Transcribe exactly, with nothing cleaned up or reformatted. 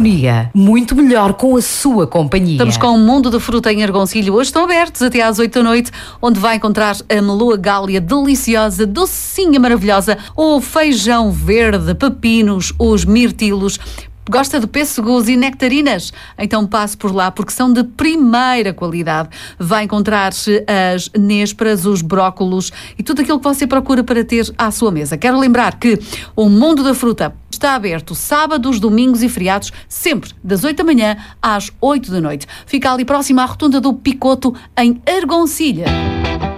sintonia. Muito melhor com a sua companhia. Estamos com o Mundo da Fruta em Argoncilho. Hoje estão abertos até às oito da noite, onde vai encontrar a meloa gália deliciosa, docinha, maravilhosa, o feijão verde, pepinos, os mirtilos. Gosta de pêssegos e nectarinas? Então passe por lá, porque são de primeira qualidade. Vai encontrar as nésperas, os brócolos e tudo aquilo que você procura para ter à sua mesa. Quero lembrar que o Mundo da Fruta está aberto sábados, domingos e feriados, sempre das oito da manhã às oito da noite. Fica ali próximo à rotunda do Picoto, em Argoncilha.